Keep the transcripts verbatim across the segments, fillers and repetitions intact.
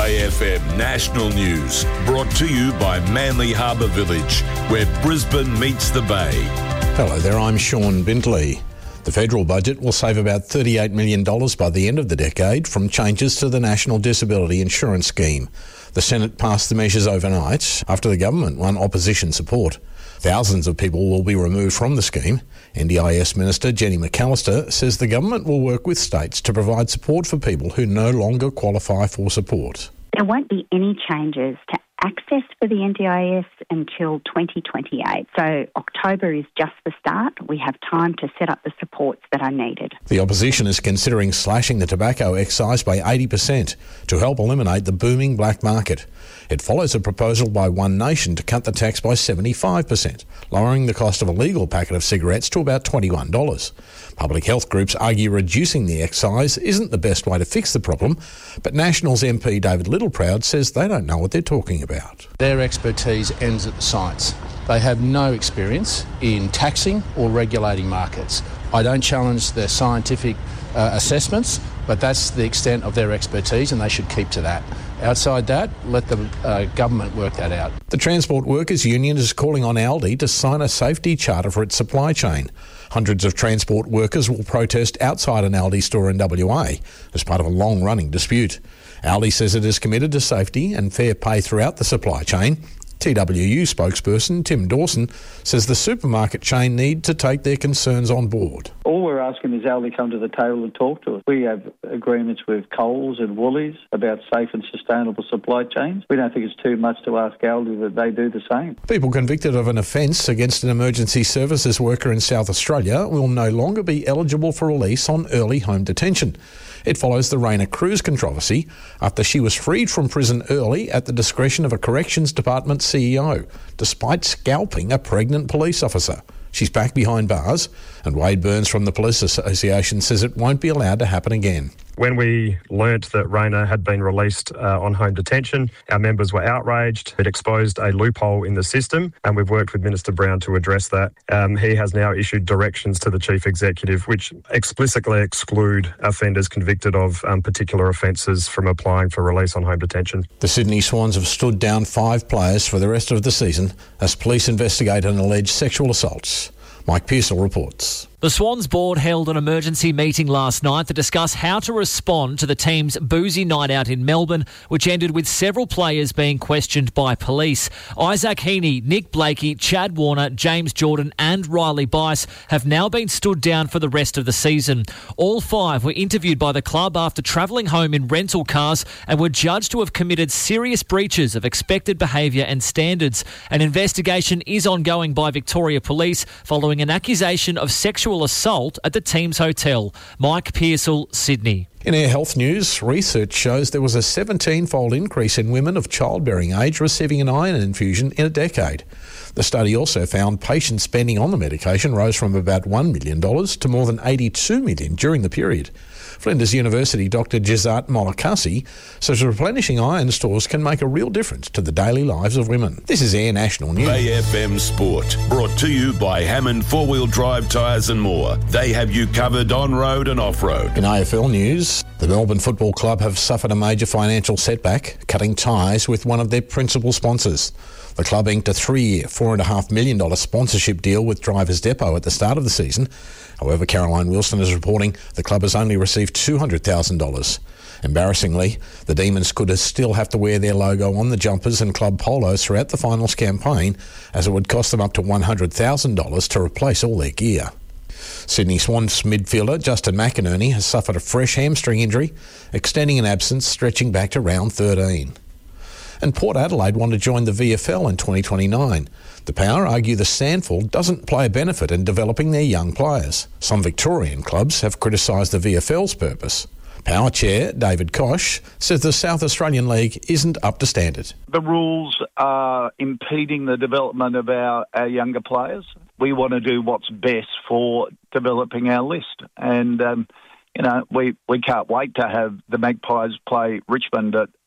A F M National News, brought to you by Manly Harbour Village, where Brisbane meets the Bay. Hello there, I'm Sean Bentley. The federal budget will save about thirty-eight million dollars by the end of the decade from changes to the National Disability Insurance Scheme. The Senate passed the measures overnight after the government won opposition support. Thousands of people will be removed from the scheme. N D I S Minister Jenny McAllister says the government will work with states to provide support for people who no longer qualify for support. There won't be any changes to access for the N D I S until twenty twenty-eight. So October is just the start. We have time to set up the supports that are needed. The opposition is considering slashing the tobacco excise by eighty percent to help eliminate the booming black market. It follows a proposal by One Nation to cut the tax by seventy-five percent, lowering the cost of a legal packet of cigarettes to about twenty-one dollars. Public health groups argue reducing the excise isn't the best way to fix the problem, but Nationals M P David Littleproud says they don't know what they're talking about. Their expertise ends at the science. They have no experience in taxing or regulating markets. I don't challenge their scientific uh, assessments, but that's the extent of their expertise and they should keep to that. Outside that, let the uh, government work that out. The Transport Workers Union is calling on Aldi to sign a safety charter for its supply chain. Hundreds of transport workers will protest outside an Aldi store in W A as part of a long-running dispute. Aldi says it is committed to safety and fair pay throughout the supply chain. T W U spokesperson Tim Dawson says the supermarket chain need to take their concerns on board. All we're asking is Aldi come to the table and talk to us. We have agreements with Coles and Woolies about safe and sustainable supply chains. We don't think it's too much to ask Aldi that they do the same. People convicted of an offence against an emergency services worker in South Australia will no longer be eligible for release on early home detention. It follows the Raina Cruz controversy after she was freed from prison early at the discretion of a Corrections Department C E O, despite scalping a pregnant police officer. She's back behind bars, and Wade Burns from the Police Association says it won't be allowed to happen again. When we learnt that Raina had been released uh, on home detention, our members were outraged. It exposed a loophole in the system, and we've worked with Minister Brown to address that. Um, he has now issued directions to the Chief Executive which explicitly exclude offenders convicted of um, particular offences from applying for release on home detention. The Sydney Swans have stood down five players for the rest of the season as police investigate an alleged sexual assault. Mike Pearsall reports. The Swans board held an emergency meeting last night to discuss how to respond to the team's boozy night out in Melbourne, which ended with several players being questioned by police. Isaac Heaney, Nick Blakey, Chad Warner, James Jordan and Riley Bice have now been stood down for the rest of the season. All five were interviewed by the club after travelling home in rental cars and were judged to have committed serious breaches of expected behaviour and standards. An investigation is ongoing by Victoria Police following an accusation of sexual assault at the team's hotel. Mike Pearsall, Sydney. In our health news, research shows there was a seventeen-fold increase in women of childbearing age receiving an iron infusion in a decade. The study also found patient spending on the medication rose from about one million dollars to more than eighty-two million dollars during the period. Flinders University Doctor Jizat Molakasi says replenishing iron stores can make a real difference to the daily lives of women. This is Air National News. A F M Sport, brought to you by Hammond four-wheel drive tyres and more. They have you covered on-road and off-road. In A F L news, the Melbourne Football Club have suffered a major financial setback, cutting ties with one of their principal sponsors. The club inked a three-year, four point five million dollars sponsorship deal with Drivers Depot at the start of the season. However, Caroline Wilson is reporting the club has only received two hundred thousand dollars. Embarrassingly, the Demons could still have to wear their logo on the jumpers and club polos throughout the finals campaign, as it would cost them up to one hundred thousand dollars to replace all their gear. Sydney Swans midfielder Justin McInerney has suffered a fresh hamstring injury, extending an absence stretching back to round thirteen. And Port Adelaide want to join the V F L in twenty twenty-nine. The Power argue the SANFL doesn't play a benefit in developing their young players. Some Victorian clubs have criticised the V F L's purpose. Power Chair David Koch says the South Australian League isn't up to standard. The rules are impeding the development of our, our younger players. We want to do what's best for developing our list. And, um, you know, we, we can't wait to have the Magpies play Richmond at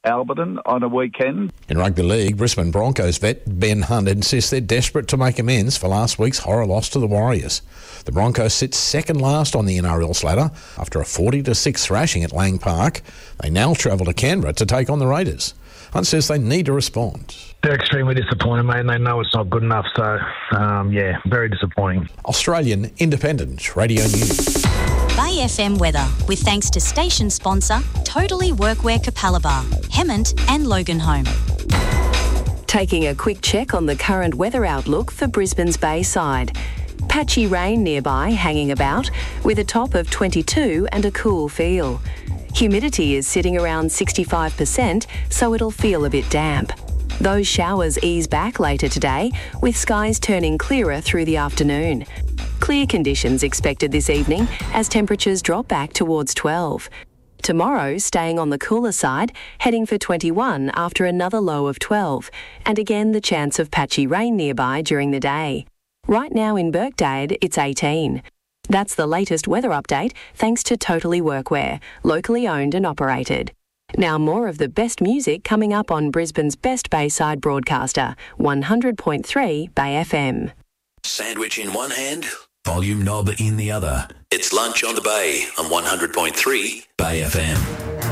Alberton on a weekend. In rugby league, Brisbane Broncos vet Ben Hunt insists they're desperate to make amends for last week's horror loss to the Warriors. The Broncos sit second last on the N R L's ladder after a forty to six thrashing at Lang Park. They now travel to Canberra to take on the Raiders. Hunt says they need to respond. They're extremely disappointed, mate, and they know it's not good enough. So, um, yeah, very disappointing. Australian Independent Radio News. Bay F M weather, with thanks to station sponsor Totally Workwear Capalaba, Hemmant and Loganholme. Taking a quick check on the current weather outlook for Brisbane's Bayside. Patchy rain nearby hanging about, with a top of twenty-two and a cool feel. Humidity is sitting around sixty-five percent, so it'll feel a bit damp. Those showers ease back later today, with skies turning clearer through the afternoon. Clear conditions expected this evening as temperatures drop back towards twelve. Tomorrow, staying on the cooler side, heading for twenty-one after another low of twelve, and again the chance of patchy rain nearby during the day. Right now in Birkdade, it's eighteen. That's the latest weather update thanks to Totally Workwear, locally owned and operated. Now more of the best music coming up on Brisbane's best Bayside broadcaster, one hundred point three Bay F M. Sandwich in one hand, volume knob in the other. It's Lunch on the Bay on one hundred point three Bay F M.